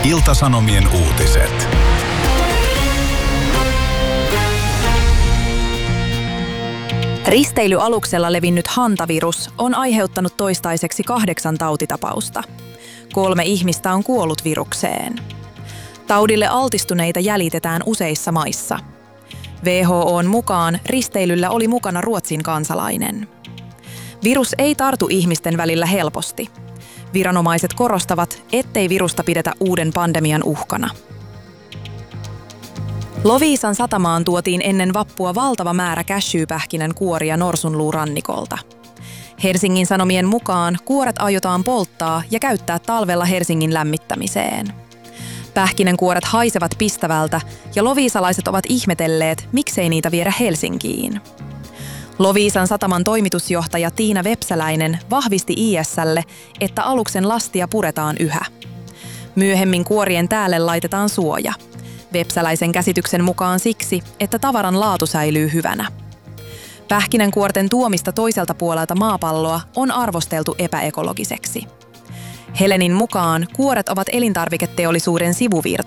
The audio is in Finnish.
Ilta-Sanomien uutiset. Risteilyaluksella levinnyt hantavirus on aiheuttanut toistaiseksi 8 tautitapausta. 3 ihmistä on kuollut virukseen. Taudille altistuneita jäljitetään useissa maissa. WHO:n mukaan risteilyllä oli mukana Ruotsin kansalainen. Virus ei tartu ihmisten välillä helposti. Viranomaiset korostavat, ettei virusta pidetä uuden pandemian uhkana. Loviisan satamaan tuotiin ennen vappua valtava määrä cashewpähkinän kuoria Norsunluurannikolta. Helsingin Sanomien mukaan kuoret aiotaan polttaa ja käyttää talvella Helsingin lämmittämiseen. Pähkinänkuoret haisevat pistävältä ja loviisalaiset ovat ihmetelleet, miksei niitä viedä Helsinkiin. Loviisan sataman toimitusjohtaja Tiina Vepsäläinen vahvisti IS:lle, että aluksen lastia puretaan yhä. Myöhemmin kuorien täälle laitetaan suoja. Vepsäläisen käsityksen mukaan siksi, että tavaran laatu säilyy hyvänä. Pähkinänkuorten tuomista toiselta puolelta maapalloa on arvosteltu epäekologiseksi. Helenin mukaan kuoret ovat elintarviketeollisuuden sivuvirta.